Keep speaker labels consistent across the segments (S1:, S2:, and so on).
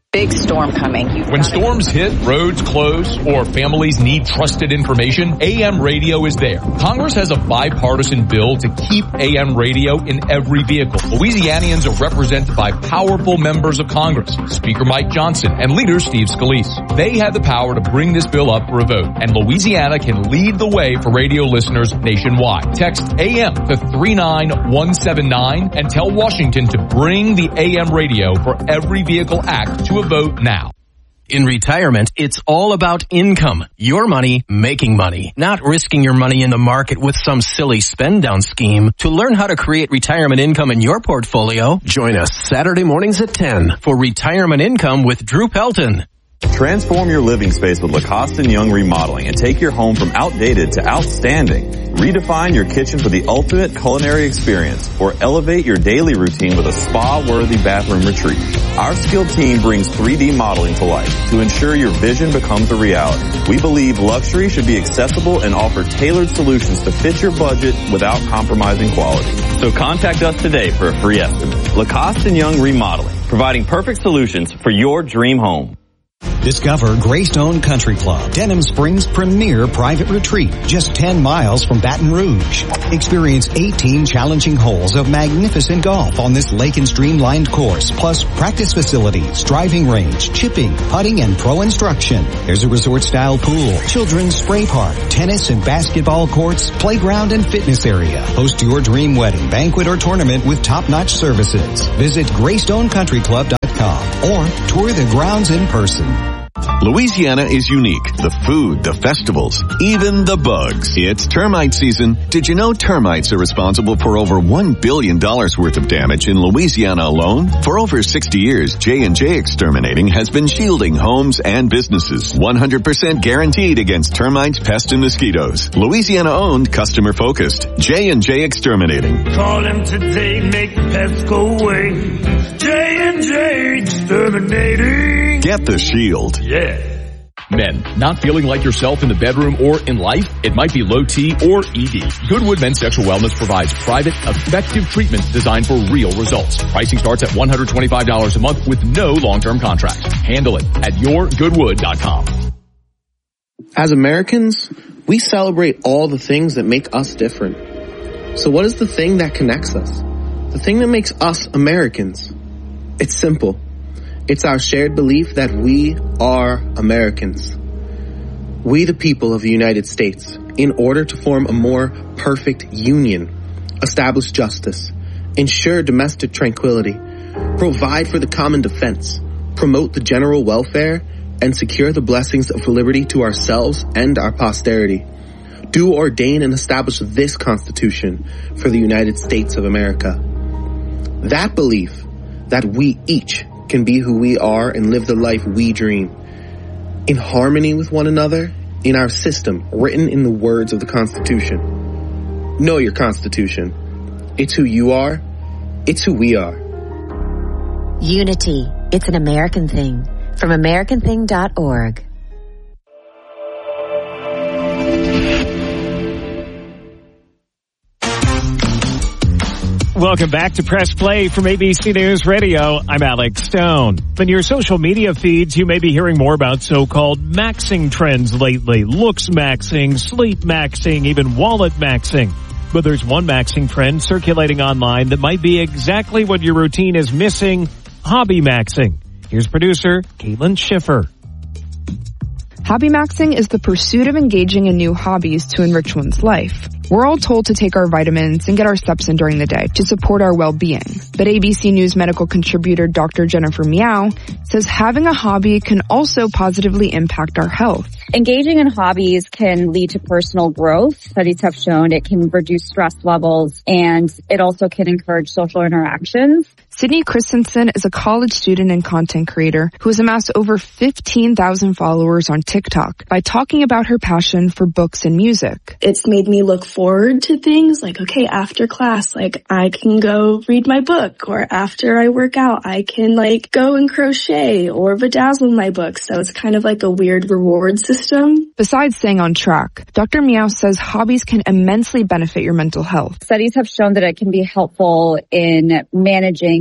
S1: Big storm coming.
S2: When storms hit, roads close, or families need trusted information, AM radio is there. Congress has a bipartisan bill to keep AM radio in every vehicle. Louisianians are represented by powerful members of Congress, Speaker Mike Johnson and Leader Steve Scalise. They have the power to bring this bill up for a vote, and Louisiana can lead the way for radio listeners nationwide. Text AM to 39179 and tell Washington to bring the AM radio for every vehicle act to a vote now.
S3: In retirement, it's all about income. Your money making money, not risking your money in the market with some silly spend down scheme. To learn how to create retirement income in your portfolio, join us Saturday mornings at 10 for Retirement Income with Drew Pelton.
S4: Transform your living space with Lacoste & Young Remodeling and take your home from outdated to outstanding. Redefine your kitchen for the ultimate culinary experience or elevate your daily routine with a spa-worthy bathroom retreat. Our skilled team brings 3D modeling to life to ensure your vision becomes a reality. We believe luxury should be accessible and offer tailored solutions to fit your budget without compromising quality. So contact us today for a free estimate. Lacoste & Young Remodeling, providing perfect solutions for your dream home.
S5: Discover Greystone Country Club, Denham Springs' premier private retreat, just 10 miles from Baton Rouge. Experience 18 challenging holes of magnificent golf on this lake and stream-lined course, plus practice facilities, driving range, chipping, putting, and pro instruction. There's a resort-style pool, children's spray park, tennis and basketball courts, playground and fitness area. Host your dream wedding, banquet, or tournament with top-notch services. Visit GreystonCountryClub.com or tour the grounds in person.
S6: Louisiana is unique. The food, the festivals, even the bugs. It's termite season. Did you know termites are responsible for over $1 billion worth of damage in Louisiana alone? For over 60 years, J&J Exterminating has been shielding homes and businesses. 100% guaranteed against termites, pests, and mosquitoes. Louisiana-owned, customer-focused. J&J Exterminating.
S7: Call them today, make the pests go away. J&J Exterminating.
S6: Get the shield.
S7: Yeah.
S2: Men, not feeling like yourself in the bedroom or in life? It might be low T or ED. Goodwood Men's Sexual Wellness provides private, effective treatments designed for real results. Pricing starts at $125 a month with no long-term contracts. Handle it at yourgoodwood.com.
S8: As Americans, we celebrate all the things that make us different. So what is the thing that connects us? The thing that makes us Americans? It's simple. It's our shared belief that we are Americans. We, the people of the United States, in order to form a more perfect union, establish justice, ensure domestic tranquility, provide for the common defense, promote the general welfare, and secure the blessings of liberty to ourselves and our posterity, do ordain and establish this Constitution for the United States of America. That belief that we each can be who we are and live the life we dream, in harmony with one another, in our system, written in the words of the Constitution. Know your Constitution. It's who you are. It's who we are.
S9: Unity. It's an American thing. From AmericanThing.org.
S10: Welcome back to Press Play from ABC News Radio. I'm Alex Stone. In your social media feeds, you may be hearing more about so-called maxing trends lately. Looks maxing, sleep maxing, even wallet maxing. But there's one maxing trend circulating online that might be exactly what your routine is missing: hobby maxing. Here's producer Caitlin Schiffer.
S11: Hobby maxing is the pursuit of engaging in new hobbies to enrich one's life. We're all told to take our vitamins and get our steps in during the day to support our well-being. But ABC News medical contributor Dr. Jennifer Meow says having a hobby can also positively impact our health.
S12: Engaging in hobbies can lead to personal growth. Studies have shown it can reduce stress levels, and it also can encourage social interactions.
S11: Sydney Christensen is a college student and content creator who has amassed over 15,000 followers on TikTok by talking about her passion for books and music.
S13: It's made me look forward to things like, okay, after class, like I can go read my book, or after I work out, I can like go and crochet or bedazzle my book. So it's kind of like a weird reward system.
S11: Besides staying on track, Dr. Meow says hobbies can immensely benefit your mental health.
S12: Studies have shown that it can be helpful in managing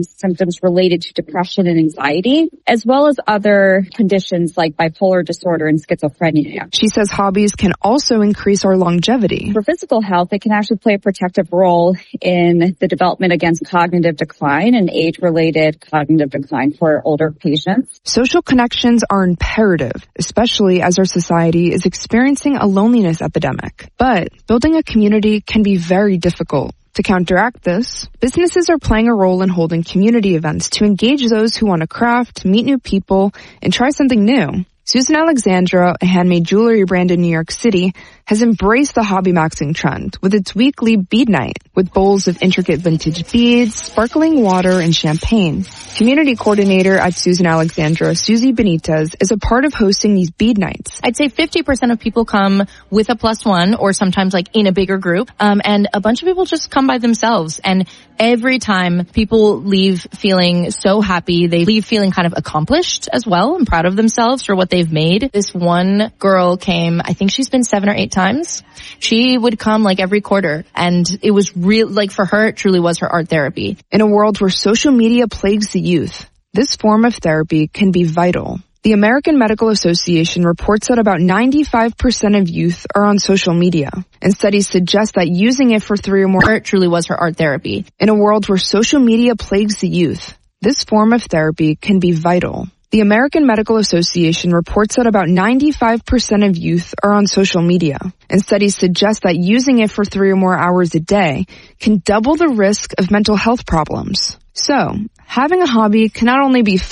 S12: symptoms related to depression and anxiety, as well as other conditions like bipolar disorder and schizophrenia.
S11: She says hobbies can also increase our longevity.
S12: For physical health, it can actually play a protective role in the development against cognitive decline and age-related cognitive decline for older patients.
S11: Social connections are imperative, especially as our society is experiencing a loneliness epidemic. But building a community can be very difficult. To counteract this, businesses are playing a role in holding community events to engage those who want to craft, meet new people, and try something new. Susan Alexandra, a handmade jewelry brand in New York City, has embraced the hobby maxing trend with its weekly bead night, with bowls of intricate vintage beads, sparkling water, and champagne. Community coordinator at Susan Alexandra, Susie Benitez, is a part of hosting these bead nights.
S1: I'd say 50% of people come with a +1 or sometimes like in a bigger group, and a bunch of people just come by themselves. And every time people leave feeling so happy, they leave feeling kind of accomplished as well and proud of themselves for what they've made. This one girl came, I think she's been 7 or 8 times. She would come like every quarter, and it was real, like for her, it truly was her art therapy.
S11: In a world where social media plagues the youth, this form of therapy can be vital. The American Medical Association reports that about 95% of youth are on social media, and studies suggest that using it for 3 or more,
S1: it truly was her art therapy.
S11: In a world where social media plagues the youth, this form of therapy can be vital. The American Medical Association reports that about 95% of youth are on social media, and studies suggest that using it for 3 or more hours a day can double the risk of mental health problems. So, having a hobby can not only be